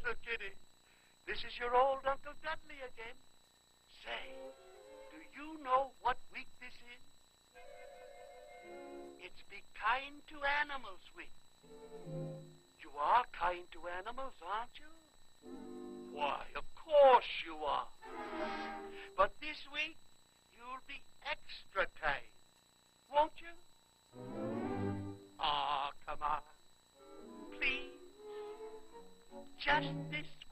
little kitty. This is your old Uncle Dudley again. Say, do you know what week this is? It's Be Kind to Animals Week. You are kind to animals, aren't you? Why, of course you are. But this week, you'll be extra kind, won't you? Ah, come on. Please. Just this